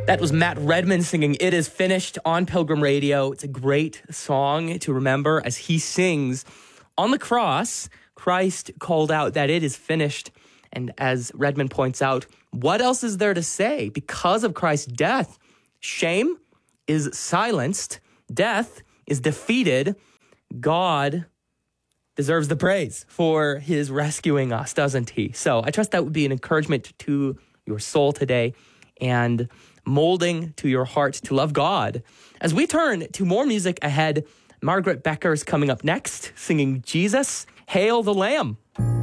That was Matt Redman singing It Is Finished on Pilgrim Radio. It's a great song to remember as he sings. On the cross, Christ called out that it is finished. And as Redman points out, what else is there to say? Because of Christ's death, shame is silenced, death is defeated. God deserves the praise for his rescuing us, doesn't he? So I trust that would be an encouragement to your soul today and molding to your heart to love God. As we turn to more music ahead, Margaret Becker is coming up next, singing Jesus, Hail the Lamb.